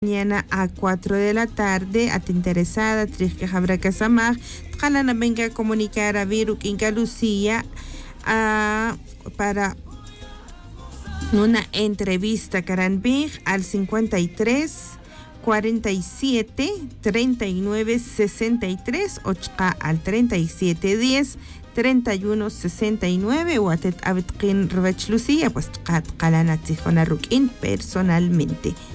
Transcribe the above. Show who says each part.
Speaker 1: mañana a 4 de la tarde. A ti interesada, que habrá que samar, tjalana venga a comunicar a Viruk Inca Lucía para una entrevista Caranbig al 53 47 39 63 o al 37 10 31 69 o atet abitkin Rebech Lucía, pues tqat qalana tijona rukin personalmente.